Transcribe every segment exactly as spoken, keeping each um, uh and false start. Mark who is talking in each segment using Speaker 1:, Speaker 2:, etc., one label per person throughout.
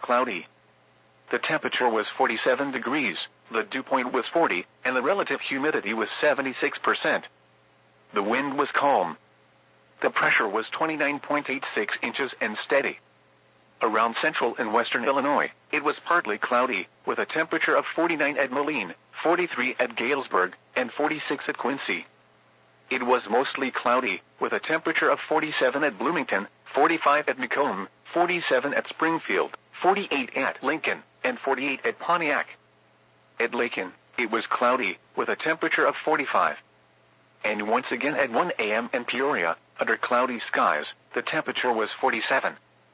Speaker 1: cloudy. The temperature was forty-seven degrees, the dew point was forty, and the relative humidity was seventy-six percent. The wind was calm. The pressure was twenty-nine point eight six inches and steady. Around central and western Illinois, it was partly cloudy, with a temperature of forty-nine at Moline, forty-three at Galesburg, and forty-six at Quincy. It was mostly cloudy, with a temperature of forty-seven at Bloomington, forty-five at Macomb, forty-seven at Springfield, forty-eight at Lincoln, and forty-eight at Pontiac. At Lincoln, it was cloudy, with a temperature of forty-five. And once again at one a m in Peoria, under cloudy skies, the temperature was forty-seven.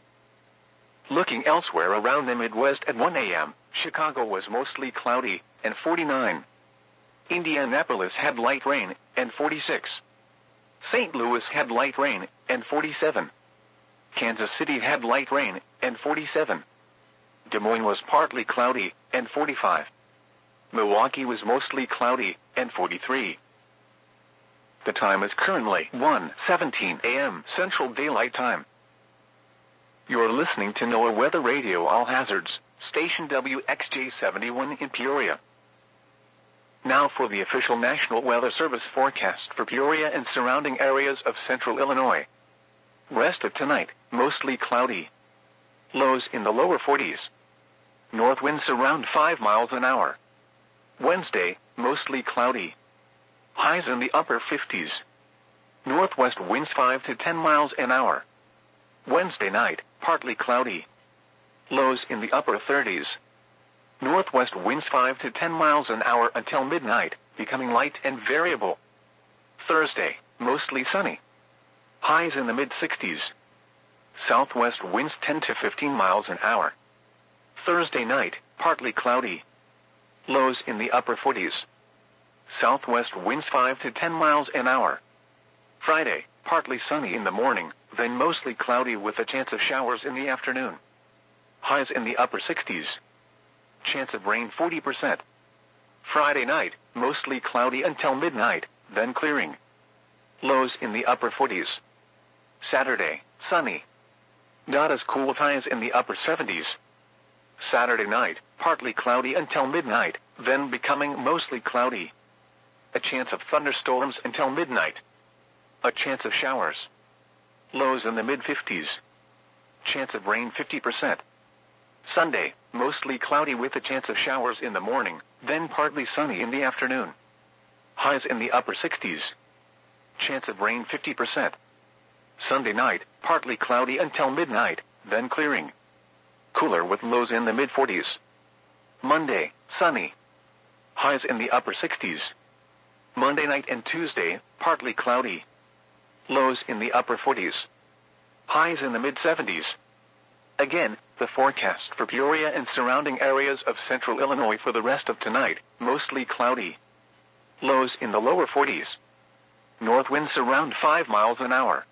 Speaker 1: Looking elsewhere around the Midwest at one a m, Chicago was mostly cloudy, and forty-nine. Indianapolis had light rain, and forty-six. Saint Louis had light rain, and forty-seven. Kansas City had light rain, and forty-seven. Des Moines was partly cloudy, and forty-five. Milwaukee was mostly cloudy, and forty-three. The time is currently one seventeen a m Central Daylight Time. You're listening to NOAA Weather Radio All Hazards, station W X J seventy-one in Peoria. Now for the official National Weather Service forecast for Peoria and surrounding areas of central Illinois. Rest of tonight, mostly cloudy. Lows in the lower forties. North winds around five miles an hour. Wednesday, mostly cloudy. Highs in the upper fifties. Northwest winds five to ten miles an hour. Wednesday night, partly cloudy. Lows in the upper thirties. Northwest winds five to ten miles an hour until midnight, becoming light and variable. Thursday, mostly sunny. Highs in the mid-sixties. Southwest winds ten to fifteen miles an hour. Thursday night, partly cloudy. Lows in the upper forties. Southwest winds five to ten miles an hour. Friday, partly sunny in the morning, then mostly cloudy with a chance of showers in the afternoon. Highs in the upper sixties. Chance of rain forty percent. Friday night, mostly cloudy until midnight, then clearing. Lows in the upper forties. Saturday, sunny. Not as cool with highs in the upper seventies. Saturday night, partly cloudy until midnight, then becoming mostly cloudy. A chance of thunderstorms until midnight. A chance of showers. Lows in the mid-fifties. Chance of rain fifty percent. Sunday, mostly cloudy with a chance of showers in the morning, then partly sunny in the afternoon. Highs in the upper sixties. Chance of rain fifty percent. Sunday night, partly cloudy until midnight, then clearing. Cooler with lows in the mid-forties. Monday, sunny. Highs in the upper sixties. Monday night and Tuesday, partly cloudy. Lows in the upper forties. Highs in the mid-seventies. Again, the forecast for Peoria and surrounding areas of central Illinois for the rest of tonight, mostly cloudy. Lows in the lower forties. North winds around five miles an hour.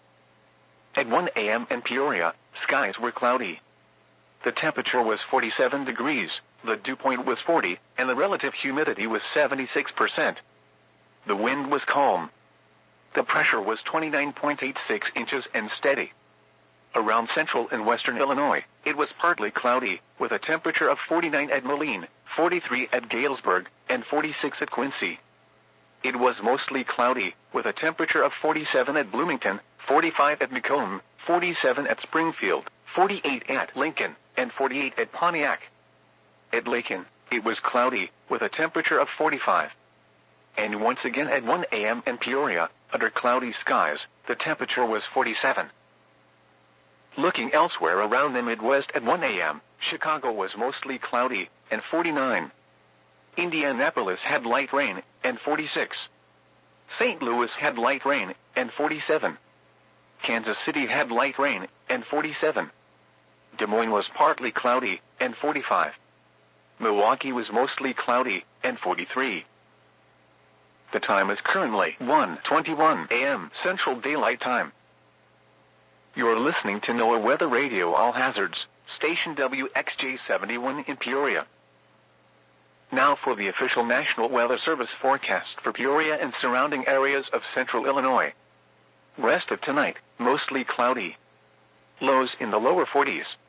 Speaker 1: At one a m in Peoria, skies were cloudy. The temperature was forty-seven degrees, the dew point was forty, and the relative humidity was seventy-six percent. The wind was calm. The pressure was twenty-nine point eight six inches and steady. Around central and western Illinois, it was partly cloudy, with a temperature of forty-nine at Moline, forty-three at Galesburg, and forty-six at Quincy. It was mostly cloudy, with a temperature of forty-seven at Bloomington, forty-five at Macomb, forty-seven at Springfield, forty-eight at Lincoln, and forty-eight at Pontiac. At Lincoln, it was cloudy, with a temperature of forty-five. And once again at one a m in Peoria, under cloudy skies, the temperature was forty-seven. Looking elsewhere around the Midwest at one a m, Chicago was mostly cloudy, and forty-nine. Indianapolis had light rain, and forty-six. Saint Louis had light rain, and forty-seven. Kansas City had light rain, and forty-seven. Des Moines was partly cloudy, and forty-five. Milwaukee was mostly cloudy, and forty-three. The time is currently one twenty-one a m Central Daylight Time. You're listening to NOAA Weather Radio All Hazards, station W X J seventy-one in Peoria. Now for the official National Weather Service forecast for Peoria and surrounding areas of central Illinois. Rest of tonight, mostly cloudy. Lows in the lower forties.